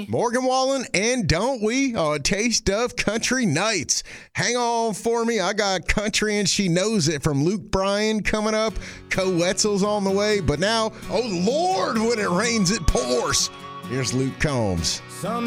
Morgan Wallen, and don't we? A taste of country nights. Hang on for me. I got Country and She Knows It from Luke Bryan coming up. Co Wetzel's on the way. But now, oh Lord, when it rains, it pours. Here's Luke Combs.